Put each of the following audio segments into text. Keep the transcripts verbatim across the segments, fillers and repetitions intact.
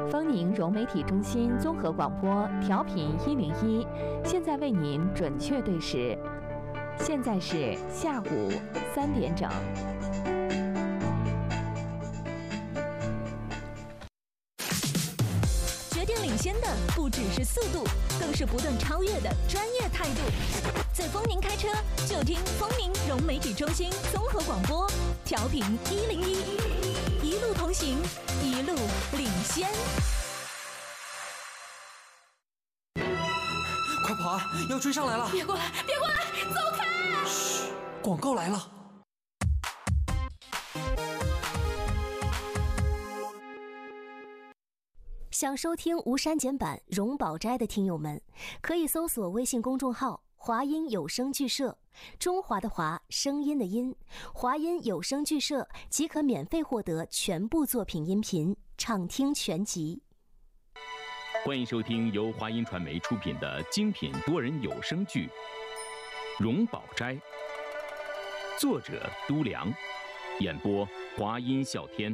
丰宁融媒体中心综合广播调频一零一，现在为您准确对时，现在是下午三点整。 决定领先的不只是速度，更是不断超越的专业态度。在丰宁开车，就听丰宁融媒体中心综合广播调频一零一，一路同行，一路领先。 快跑啊！要追上来了！ 别过来，别过来，走开！ 嘘，广告来了。 想收听无删减版《荣宝斋》的听友们，可以搜索微信公众号“华音有声剧社”，中华的华，声音的音，华音有声剧社即可免费获得全部作品音频，畅听全集。 欢迎收听由华音传媒出品的精品多人有声剧《荣宝斋》，作者都良，演播华音笑天。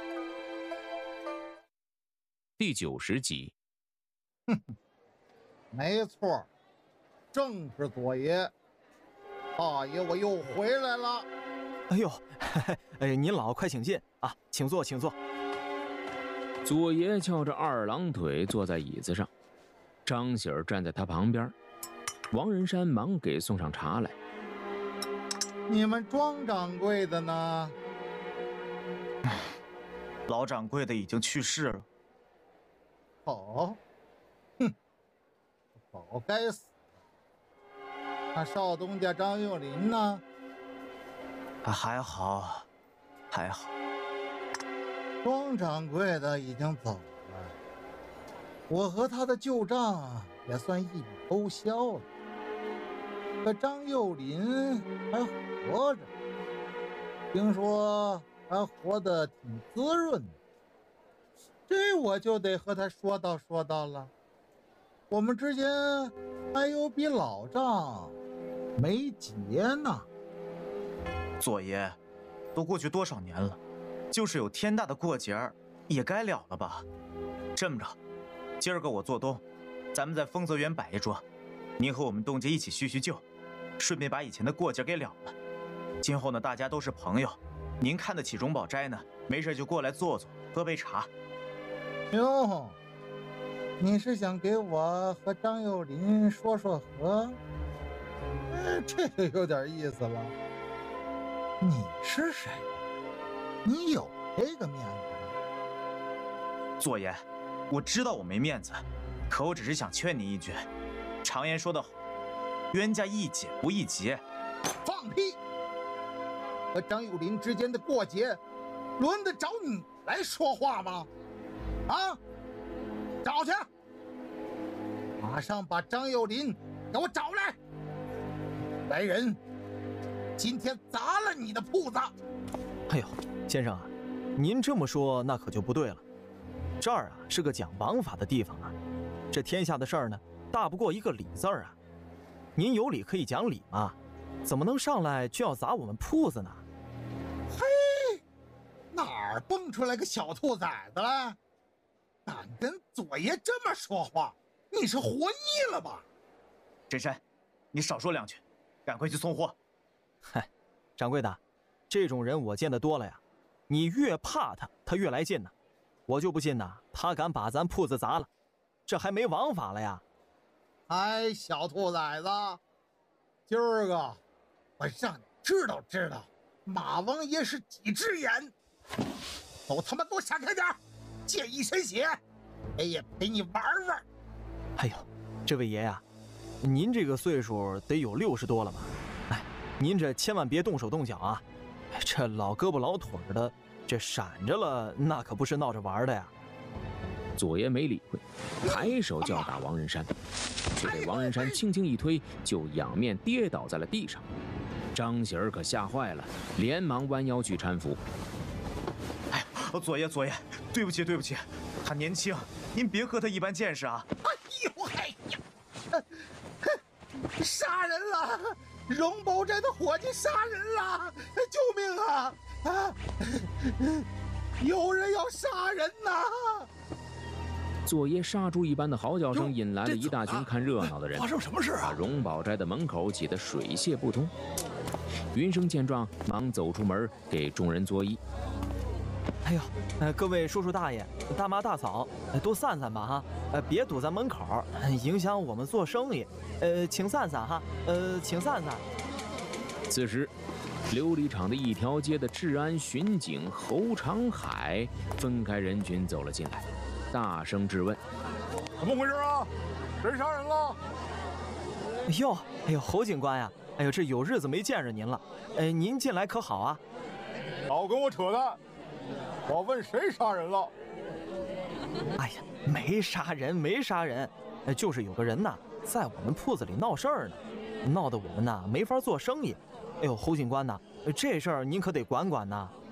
第九十集。 哼，没错，正是左爷。大爷，我又回来了。 哎呦，哎，您老快请进啊，请坐，请坐。 左爷翘着二郎腿坐在椅子上，张喜儿站在他旁边。王仁山忙给送上茶来。 你们庄掌柜的呢？ 老掌柜的已经去世了。 好，哼，早该死。那少东家张幼林呢？ 啊，还好，还好。 庄掌柜的已经走了，我和他的旧账也算一笔勾销了。可张幼林还活着，听说还活得挺滋润的。这我就得和他说道说道了，我们之间还有笔老账没结呢。 左爷，都过去多少年了，就是有天大的过节也该了了吧。这么着，今儿个我做东，咱们在丰泽园摆一桌，您和我们东家一起叙叙旧，顺便把以前的过节给了了。今后呢，大家都是朋友，您看得起荣宝斋呢，没事就过来坐坐，喝杯茶。 哟，你是想给我和张幼林说说和？哎，这个有点意思了。你是谁？你有这个面子吗？ 左爷，我知道我没面子，可我只是想劝你一句，常言说得好，冤家宜解不宜结。 放屁！和张幼林之间的过节，轮得着你来说话吗？啊！找去！马上把张幼林给我找来！来人，今天砸了你的铺子！ 哎呦，先生啊，您这么说那可就不对了。这儿啊是个讲王法的地方啊，这天下的事儿呢，大不过一个理字儿啊。您有理可以讲理嘛，怎么能上来就要砸我们铺子呢？ 嘿，哪儿蹦出来个小兔崽子来？敢跟左爷这么说话，你是活腻了吧？ 真山，你少说两句，赶快去送货。 嗨，掌柜的，这种人我见得多了呀，你越怕他，他越来劲呢。我就不信呐，他敢把咱铺子砸了，这还没王法了呀！ 哎，小兔崽子，今儿个我让你知道知道，马王爷是几只眼！都他妈给我闪开点！见一身血，我也陪你玩玩。 哎呦，这位爷呀、啊，您这个岁数得有六十多了吧？哎，您这千万别动手动脚啊！这老胳膊老腿的，这闪着了，那可不是闹着玩的呀。 左爷没理会，抬手就要打王仁山，却被王仁山轻轻一推，就仰面跌倒在了地上。张喜儿可吓坏了，连忙弯腰去搀扶。 哎，左爷左爷，对不起对不起，他年轻，您别和他一般见识啊！ 哎呦哎呀，杀人了！荣宝斋的伙计杀人了！救命啊！啊，有人要杀人呐！ 作业杀猪一般的嚎叫声引来了一大群看热闹的人， 发生什么事啊？ 把荣宝斋的门口挤得水泄不通。云生见状，忙走出门给众人作揖。 哎呦，呃，各位叔叔大爷、大妈大嫂，呃、都散散吧哈，呃，别堵在门口，影响我们做生意。呃，请散散哈，呃，请散散。 此时，琉璃厂的一条街的治安巡警侯长海分开人群走了进来，大声质问：“ 怎么回事啊？谁杀人了？” 哎呦，哎呦，侯警官呀，哎呦，这有日子没见着您了，呃，您近来可好啊？ 少跟我扯淡！我问谁杀人了？ 哎呀，没杀人，没杀人，呃，就是有个人呐，在我们铺子里闹事儿呢，闹得我们呐没法做生意。哎呦，侯警官呐，这事儿您可得管管呐。